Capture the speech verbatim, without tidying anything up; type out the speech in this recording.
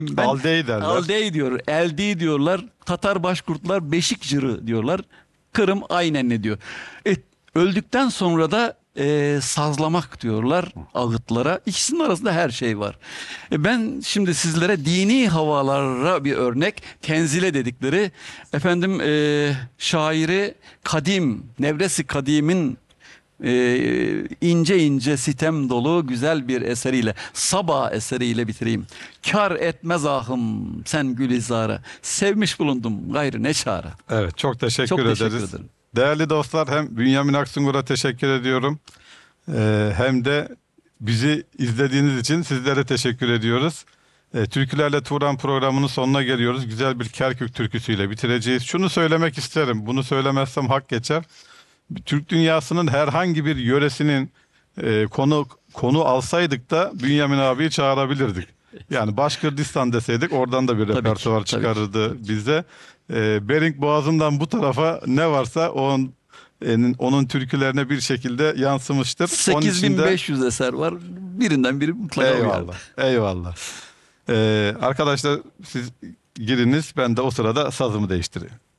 Ben Aldey derler. Aldey diyor, Eldi diyorlar, Tatar Başkurtlar Beşik Cırı diyorlar. Kırım aynen ne diyor. E, öldükten sonra da e, sazlamak diyorlar ağıtlara. İkisinin arasında her şey var. E, ben şimdi sizlere dini havalara bir örnek, tenzile dedikleri efendim e, şairi Kadim, Nevresi Kadim'in e, ince ince sitem dolu güzel bir eseriyle, Sabah eseriyle bitireyim. Kar etmez ahım sen gülizara, sevmiş bulundum gayrı ne çare. Evet, çok teşekkür Çok ederiz. teşekkür ederim. Değerli dostlar, hem Bünyamin Aksungur'a teşekkür ediyorum. Ee, hem de bizi izlediğiniz için sizlere teşekkür ediyoruz. Ee, Türkülerle Turan programının sonuna geliyoruz. Güzel bir Kerkük türküsüyle bitireceğiz. Şunu söylemek isterim. Bunu söylemezsem hak geçer. Türk dünyasının herhangi bir yöresinin e, konu konu alsaydık da Bünyamin abiyi çağırabilirdik. Yani Başkırdistan deseydik oradan da bir Tabii ki, repertuar tabii ki, çıkarırdı tabii ki. bize. E, Bering Boğazı'ndan bu tarafa ne varsa onun en- onun türkülerine bir şekilde yansımıştır. Onun için de sekiz bin beş yüz eser var. Birinden biri mutlaka uyar. eyvallah. Eyvallah. E, arkadaşlar siz giriniz, ben de o sırada sazımı değiştireyim.